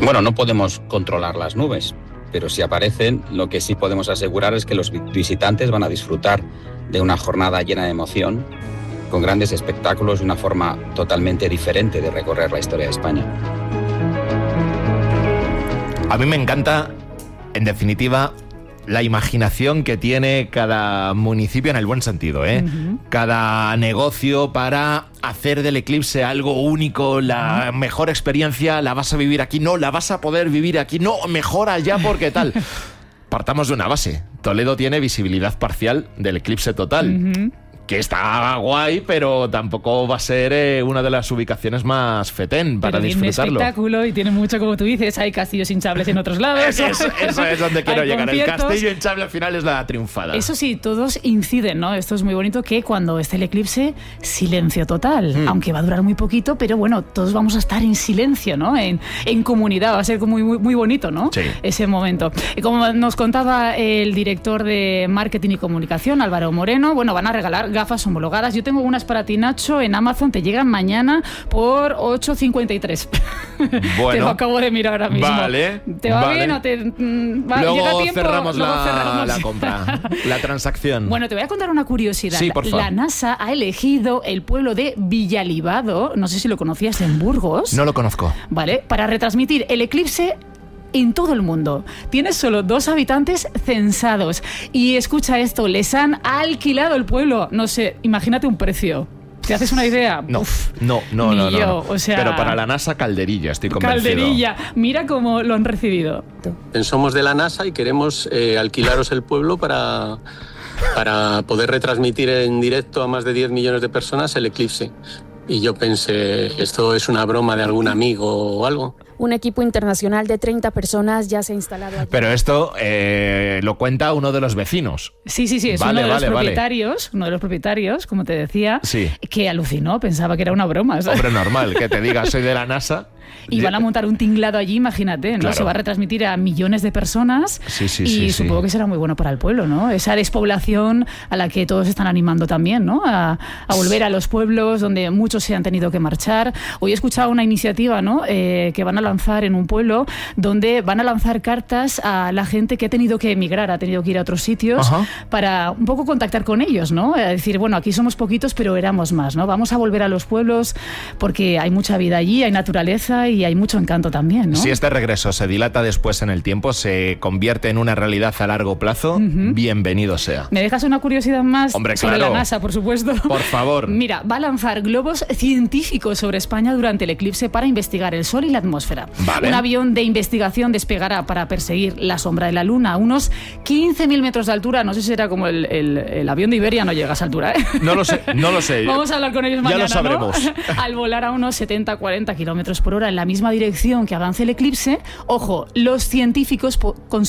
Bueno, no podemos controlar las nubes, pero si aparecen, lo que sí podemos asegurar es que los visitantes van a disfrutar de una jornada llena de emoción, con grandes espectáculos y una forma totalmente diferente de recorrer la historia de España. A mí me encanta, en definitiva, la imaginación que tiene cada municipio en el buen sentido, ¿eh? Uh-huh. Cada negocio para hacer del eclipse algo único, la mejor experiencia la vas a vivir aquí, no, la vas a poder vivir aquí, no, mejor allá porque tal. Partamos de una base. Toledo tiene visibilidad parcial del eclipse total. Uh-huh. Que está guay, pero tampoco va a ser una de las ubicaciones más fetén para disfrutarlo. Tiene espectáculo y tiene mucho, como tú dices, hay castillos hinchables en otros lados. Eso es donde quiero llegar. El castillo hinchable al final es la triunfada. Eso sí, todos inciden, ¿no? Esto es muy bonito, que cuando esté el eclipse, silencio total. Aunque va a durar muy poquito, pero bueno, todos vamos a estar en silencio, ¿no? En comunidad, va a ser muy, muy, muy bonito, ¿no? Sí. Ese momento. Y como nos contaba el director de Marketing y Comunicación, Álvaro Moreno, bueno, van a regalar gafas homologadas. Yo tengo unas para ti, Nacho, en Amazon, te llegan mañana por 8,53. Bueno, te lo acabo de mirar ahora mismo. Vale. ¿Te va bien o te luego llega tiempo? Cerramos luego la compra, la transacción. Bueno, te voy a contar una curiosidad. Sí, por favor. La NASA ha elegido el pueblo de Villalibado, no sé si lo conocías, en Burgos. No lo conozco. Vale, para retransmitir el eclipse en todo el mundo. Tiene solo 2 habitantes censados. Y escucha esto, les han alquilado el pueblo. No sé, imagínate un precio. ¿Te haces una idea? No, Uf, no. O sea, pero para la NASA, calderilla, estoy convencido. Calderilla. Mira cómo lo han recibido. Somos de la NASA y queremos alquilaros el pueblo para poder retransmitir en directo a más de 10 millones de personas el eclipse. Y yo pensé, ¿esto es una broma de algún amigo o algo? Un equipo internacional de 30 personas ya se ha instalado allí. Pero esto lo cuenta uno de los vecinos. Sí, es uno de los propietarios, como te decía, sí, que alucinó, pensaba que era una broma. ¿sabes? Hombre, normal, que te diga, soy de la NASA. Y van a montar un tinglado allí, imagínate, ¿no? Claro. Se va a retransmitir a millones de personas. Sí, supongo que será muy bueno para el pueblo, ¿no? Esa despoblación a la que todos están animando también, ¿no? A volver a los pueblos donde muchos se han tenido que marchar. Hoy he escuchado una iniciativa, ¿no? Que van a lanzar en un pueblo donde van a lanzar cartas a la gente que ha tenido que emigrar, ha tenido que ir a otros sitios. Ajá. Para un poco contactar con ellos, ¿no? A decir, bueno, aquí somos poquitos, pero éramos más, ¿no? Vamos a volver a los pueblos porque hay mucha vida allí, hay naturaleza y hay mucho encanto también, ¿no? Si este regreso se dilata después en el tiempo, se convierte en una realidad a largo plazo, bienvenido sea. ¿Me dejas una curiosidad más? Hombre, sobre claro. la NASA, por supuesto? Por favor. Mira, va a lanzar globos científicos sobre España durante el eclipse para investigar el Sol y la atmósfera. Vale. Un avión de investigación despegará para perseguir la sombra de la Luna a unos 15.000 metros de altura. No sé si será como el avión de Iberia, no llega a esa altura, ¿eh? No lo sé. Vamos a hablar con ellos mañana, ya lo sabremos. ¿no? Al volar a unos 70-40 kilómetros por hora en la misma dirección que avance el eclipse, ojo, los científicos